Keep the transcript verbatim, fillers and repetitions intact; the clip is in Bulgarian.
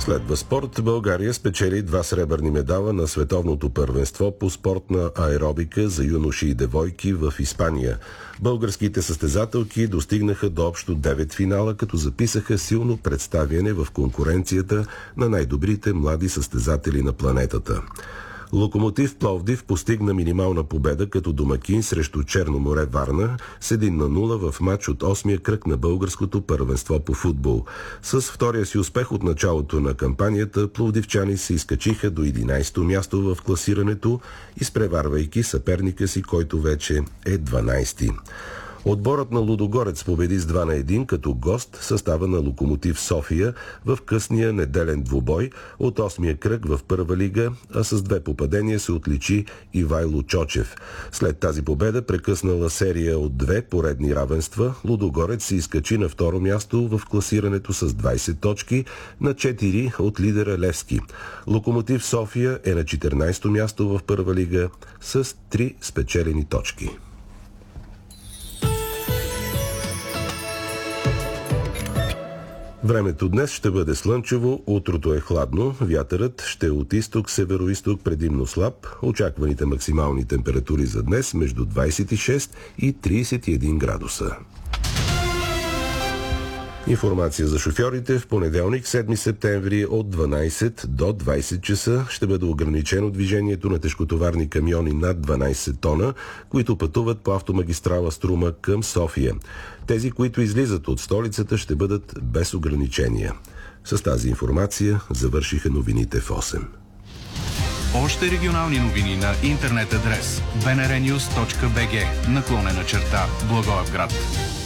Следва спорт. България спечели два сребърни медала на световното първенство по спортна аеробика за юноши и девойки в Испания. Българските състезателки достигнаха до общо девет финала, като записаха силно представяне в конкуренцията на най-добрите млади състезатели на планетата. Локомотив Пловдив постигна минимална победа като домакин срещу Черно море Варна с едно на нула в матч от осмия кръг на българското първенство по футбол. С втория си успех от началото на кампанията, пловдивчани се изкачиха до единайсето място в класирането, изпреварвайки съперника си, който вече е дванайсети. Отборът на Лудогорец победи с два на едно като гост състава на Локомотив София в късния неделен двубой от осмия кръг в първа лига, а с две попадения се отличи Ивайло Чочев. След тази победа, прекъснала серия от две поредни равенства, Лудогорец се изкачи на второ място в класирането с двайсет точки на четири от лидера Левски. Локомотив София е на четиринайсето място в първа лига с три спечелени точки. Времето днес ще бъде слънчево, утрото е хладно, вятърът ще е от изток, северо-изток, предимно слаб. Очакваните максимални температури за днес между двайсет и шест и трийсет и един градуса. Информация за шофьорите. В понеделник, седми септември от дванайсет до двайсет часа ще бъде ограничено движението на тежкотоварни камиони над дванайсет тона, които пътуват по автомагистрала Струма към София. Тези, които излизат от столицата, ще бъдат без ограничения. С тази информация завършиха новините в осем. Още регионални новини на интернет адрес би ен ар нюз точка би джи наклонена черта Благоевград.